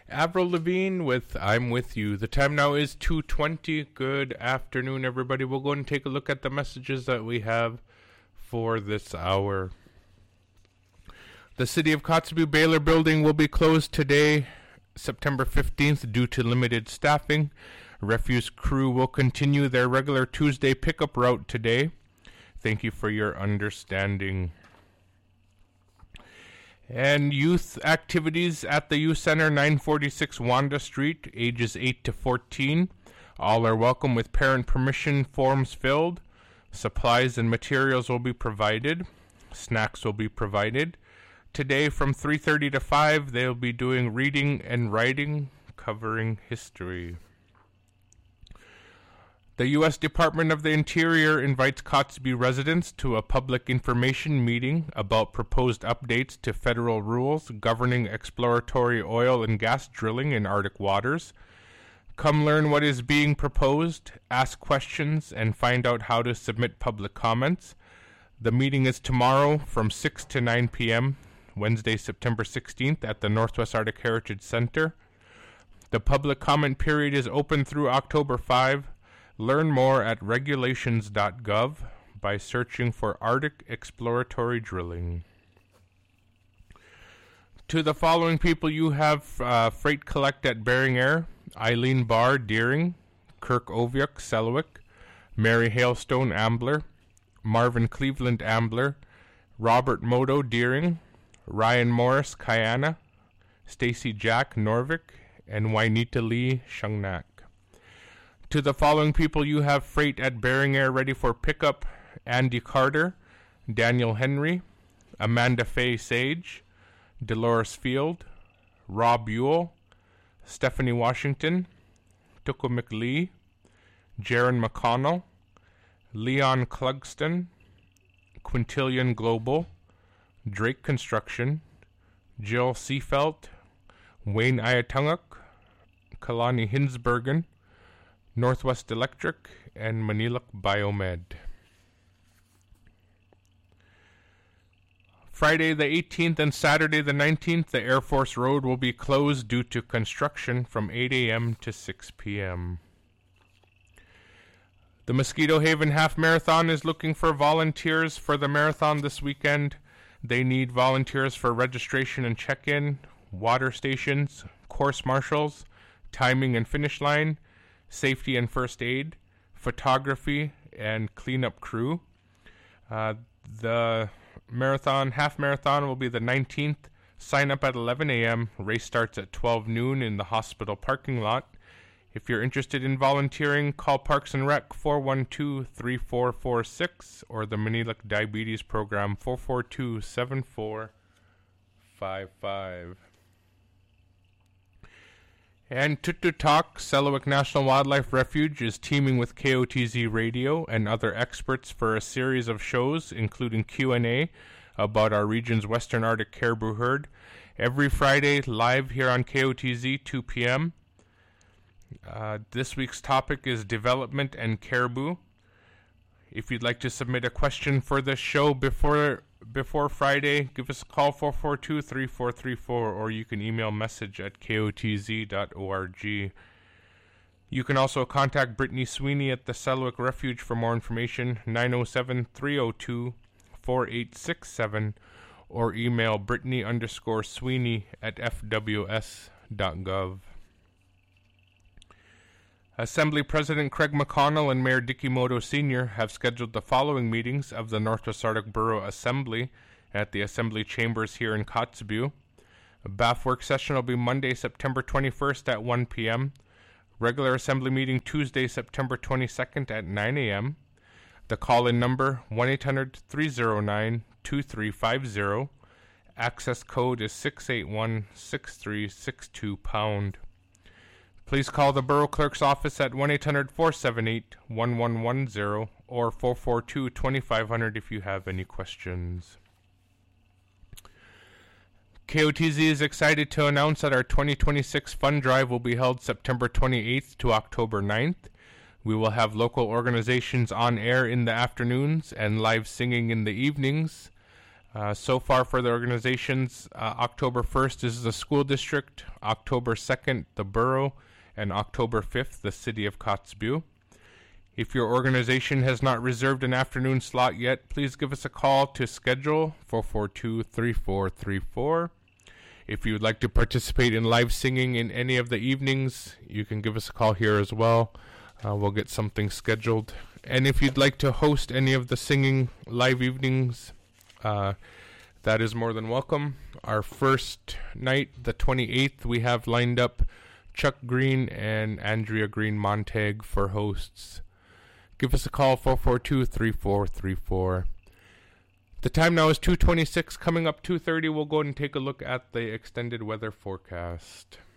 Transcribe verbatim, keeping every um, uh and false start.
Avril Lavigne with I'm With You. The time now is two twenty. Good afternoon, everybody. We'll go and take a look at the messages that we have for this hour. The City of Kotzebue Baylor building will be closed today, September fifteenth, due to limited staffing. Refuse crew will continue their regular Tuesday pickup route today. Thank you for your understanding. And youth activities at the Youth Center, nine forty-six Wanda Street, ages eight to fourteen. All are welcome with parent permission forms filled. Supplies and materials will be provided. Snacks will be provided. Today from three thirty to five, they'll be doing reading and writing covering history. The U S Department of the Interior invites Kotzebue residents to a public information meeting about proposed updates to federal rules governing exploratory oil and gas drilling in Arctic waters. Come learn what is being proposed, ask questions, and find out how to submit public comments. The meeting is tomorrow from six to nine p.m., Wednesday, September sixteenth, at the Northwest Arctic Heritage Center. The public comment period is open through October fifth. Learn more at regulations dot gov by searching for Arctic exploratory drilling. To the following people you have uh, freight collect at Bering Air: Eileen Barr, Deering; Kirk Oviuk, Selwick; Mary Hailstone, Ambler; Marvin Cleveland, Ambler; Robert Moto, Deering; Ryan Morris, Kayana; Stacy Jack, Norvik; and Wainita Lee, Shungnak. To the following people you have freight at Bering Air ready for pickup: Andy Carter, Daniel Henry, Amanda Faye Sage, Dolores Field, Rob Ewell, Stephanie Washington, Tuko McLee, Jaron McConnell, Leon Clugston, Quintillion Global, Drake Construction, Jill Seafelt, Wayne Ayatunguk, Kalani Hinsbergen, Northwest Electric, and Maniluk Biomed. Friday the eighteenth and Saturday the nineteenth, the Air Force Road will be closed due to construction from eight a.m. to six p.m. The Mosquito Haven Half Marathon is looking for volunteers for the marathon this weekend. They need volunteers for registration and check-in, water stations, course marshals, timing and finish line, safety and first aid, photography, and cleanup crew. Uh, the marathon, half marathon, will be the nineteenth. Sign up at eleven a.m. Race starts at twelve noon in the hospital parking lot. If you're interested in volunteering, call Parks and Rec four one two, three four four six or the Maniluk Diabetes Program four four two, seven four five five. And Tututak, Selawik National Wildlife Refuge, is teaming with K O T Z Radio and other experts for a series of shows, including Q and A about our region's Western Arctic caribou herd, every Friday live here on K O T Z, two p.m. Uh, this week's topic is development and caribou. If you'd like to submit a question for this show before before Friday, give us a call, four four two, three four three four, or you can email message at k o t z dot org. You can also contact Brittany Sweeney at the Selwick Refuge for more information, nine oh seven, three oh two, four eight six seven, or email Brittany underscore Sweeney at f w s dot gov. Assembly President Craig McConnell and Mayor Dicky Moto Senior have scheduled the following meetings of the Northwest Arctic Borough Assembly at the Assembly Chambers here in Kotzebue. A B A F work session will be Monday, September twenty-first at one p.m. Regular Assembly meeting Tuesday, September twenty-second at nine a.m. The call-in number, one eight hundred, three oh nine, two three five zero. Access code is six eight one, six three six two pound. Please call the Borough Clerk's office at one eight hundred, four seven eight, one one one zero or four four two, two five zero zero if you have any questions. K O T Z is excited to announce that our twenty twenty-six fund drive will be held September twenty-eighth to October ninth. We will have local organizations on air in the afternoons and live singing in the evenings. Uh, so far for the organizations, uh, October first is the school district, October second, the borough, and October fifth, the city of Kotzebue. If your organization has not reserved an afternoon slot yet, please give us a call to schedule four four two, three four three four. If you would like to participate in live singing in any of the evenings, you can give us a call here as well. Uh, we'll get something scheduled. And if you'd like to host any of the singing live evenings, uh, that is more than welcome. Our first night, the twenty-eighth, we have lined up Chuck Green and Andrea Green Montag for hosts. Give us a call, four four two, three four three four. The time now is two twenty-six. Coming up two thirty, we'll go ahead and take a look at the extended weather forecast.